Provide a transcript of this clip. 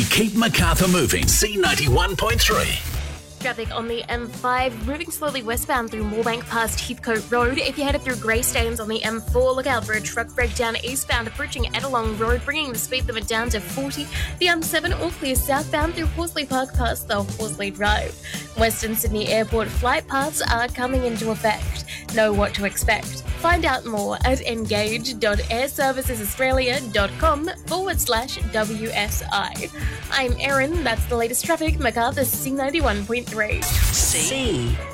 We keep Macarthur moving. C91.3. Traffic on the M5, moving slowly westbound through Moorbank past Heathcote Road. If you're headed through Greystanes on the M4, look out for a truck breakdown eastbound approaching Edelong Road, bringing the speed limit down to 40. The M7 all clear southbound through Horsley Park past the Horsley Drive. Western Sydney Airport flight paths are coming into effect. Know what to expect. Find out more at engage.airservicesaustralia.com/WSI. I'm Erin, that's the latest traffic, Macarthur C91.3. C